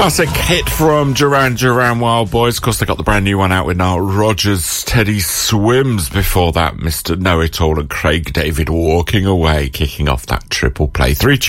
Classic hit from Duran Duran Wild Boys. Of course, they got the brand new one out with Nile Rodgers, Teddy Swims. Before that, Mr. Know-It-All and Craig David Walking Away, kicking off that triple play. 3